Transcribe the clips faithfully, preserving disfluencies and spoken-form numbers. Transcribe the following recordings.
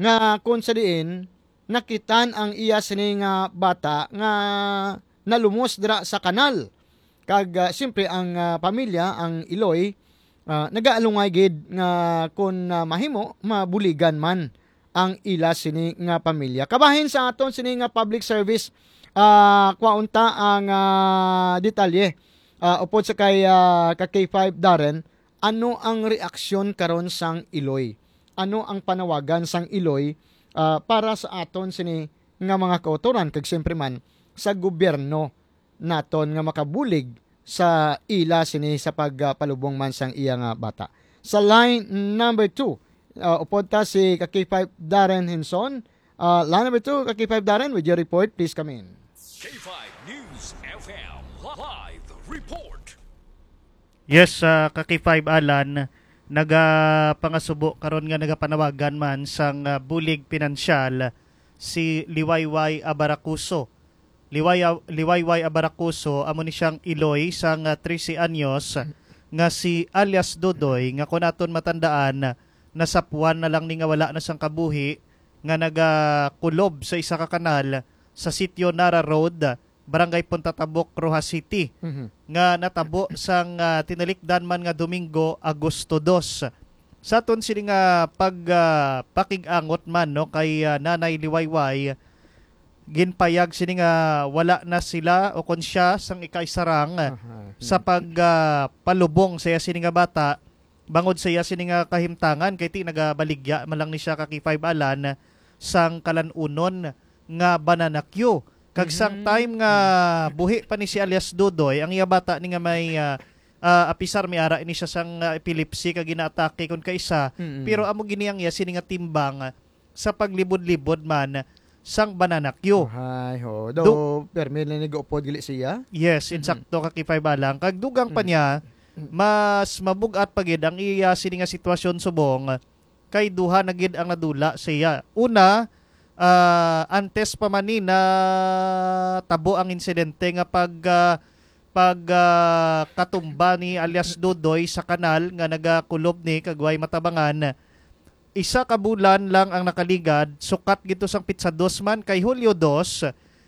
nga kung sa diin nakitan ang iya sini nga bata nga nalumos dira sa kanal. Kag uh, siyempre ang uh, pamilya, ang Iloy, uh, nagaalungay gid nga kung uh, mahimo mabuligan man ang ila sini nga pamilya. Kabahin sa aton sini nga public service uh, kwaunta ang uh, detalye uh, upod sa kay uh, ka K five Darren, ano ang reaksyon karon sang Iloy? Ano ang panawagan sang Iloy uh, para sa aton sini nga mga kautoran kag siyempre man sa gobyerno naton nga makabulig sa ila sini sa pagpalubong man sang iya nga bata. Sa line number two, uh, upod ta si ka K five Darren Hinson. Uh, line number two, ka K five Darren, with your report, please come in. K five News F M Live Report. Yes, uh, ka K five Alan, nagapangasubo karon nga nagapanawagan man sang uh, bulig pinansyal si Liwayway Abaracuso. Liway, Liwayway Abaracuso, amo ni siyang Iloy sang uh, trece anyos nga si alias Dodoy nga kunaton matandaan nasapuan na lang ni nga wala na sang kabuhi nga nagakulob sa isa ka kanal sa sitio Nara Road, Barangay Punta Tabok, Rojas City. Mm-hmm. Nga natabo sang uh, tinalikdan man nga Domingo, Agosto dos. Sa aton sini nga pag uh, pakigangot man no kay uh, Nanay Liwayway, ginpayag sini nga wala na sila o kon siya sang ikaisarang uh-huh. sa pag uh, palubong sa sini nga bata bangod sa sini nga kahimtangan kay ti nagabaligya man lang ni siya ka K five Alan sang kalanunon nga bananakyo kag sang time nga buhi pa ni si alias Dodoy, ang iya bata ni nga may uh, uh, apisar may ara ini siya sang uh, epilepsy kag ginaatake kon kaisa mm-hmm. pero amo giniyang iya sini nga timbang sa paglibod-libod man sang bananakyo. Ay, ho. Do, Do permi na nag-upod gili siya? Yes, insakto mm-hmm. ka K five Alan. Kag dugang pa niya, mas mabugat pagid ang iya sini nga sitwasyon subong kay duha na gid ang nadula siya. Una, uh, antes pa man ni na tabo ang insidente nga pag uh, pag uh, katumba ni alias Dodoy sa kanal nga nagakulob ni kagway matabangan. Isa ka bulan lang ang nakaligad, sukat gito sang pitsa dos man kay Hulyo dos.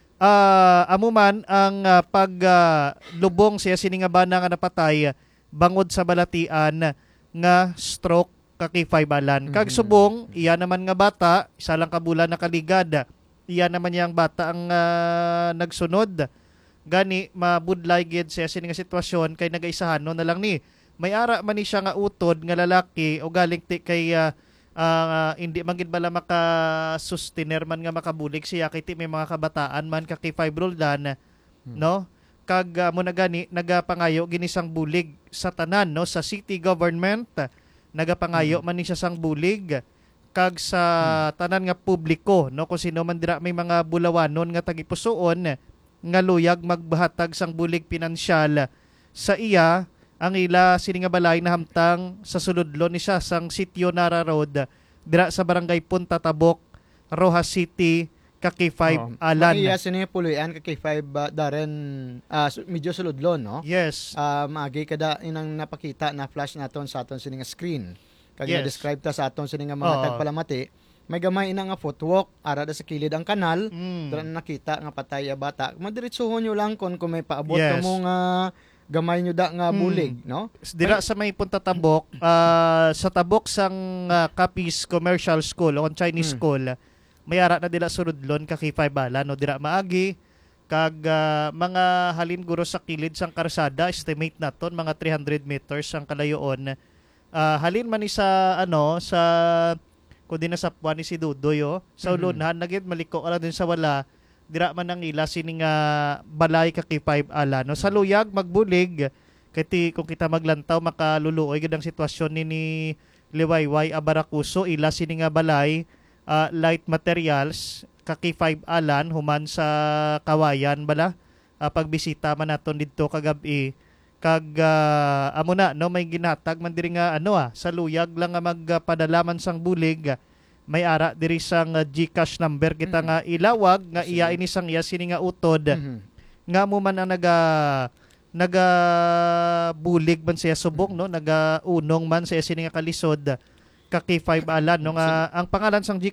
Uh, amo man ang uh, paglubong uh, siya sini nga bana nga napatay bangod sa balatian nga stroke ka K five Alan. Kag subong, iya naman nga bata, isa lang ka bulan nakaligad. Iya naman yang bata ang uh, nagsunod. Gani mabudlay gid siya sini nga sitwasyon kay nagaisahan no na lang ni. May ara man ni siya nga utod nga lalaki o galing ti kay uh, Uh, hindi man gid bala maka-sustainer man nga makabulig siya kay ti may mga kabataan man ka K five Roldan hmm. no kag uh, mo na gani nagapangayo ginisang bulig sa tanan no sa city government nagapangayo hmm. man ni siya sang bulig kag sa hmm. tanan nga publiko no kung sino man dira may mga bulawanon nga tagipusoon nga luyag magbahatag sang bulig pinansyal sa iya. Ang ila sini nga balay na hamtang sa suludlo ni siya sang sitio Nara Road dira sa barangay Punta Tabok, Rojas City, ka K five oh, Alan. Iya sini puluyan ka K five uh, Darren uh, medyo suludlo no? Yes. Uh, maagi kada inang napakita na flash naton sa aton sini nga screen. Kag yes. Na-describe ta sa aton sini nga mga oh. tagpalamati. May gamay ina nga footwalk ara sa kilid ang kanal. Mm. Dira na nakita nga patay a bata. Madiretsohon nyo lang kon kung may paabot yes. mo nga gamay nyo da nga bulig, hmm. no? Dira sa may Punta Tabok, uh, sa Tabok sang uh, Capiz Commercial School o Chinese hmm. school, may ara na dila surudlon ka K five Alan, no? Dira maagi, kag uh, mga halin guro sa kilid sang karsada, estimate naton mga three hundred meters ang kalayoon. Uh, halin man ni sa, ano, sa, kundi na sa puwan ni si Dudoy, oh, sa mm-hmm. ulunan, nagit maliko ka din sa wala, dira man ang ila sini nga balay ka K five Alan no sa luyag magbulig kati kung kita maglantaw makaluluoy gid ang sitwasyon ni ni Liwayway Abaracuso ila sini nga balay uh, light materials ka K five Alan human sa Kawayan bala uh, pagbisita man naton didto kagabi kag uh, amo na no may ginatag man diri nga ano ah sa luyag lang nga magpadala man sang bulig may ara diri sang uh, GCash number kita mm-hmm. nga ilawag nga iya ini sang iya sini nga utod mm-hmm. nga mo man ang naga naga bulig man siya subong mm-hmm. no naga unong man siya sini nga kalisod ka K five Alan no nga ang pangalan sang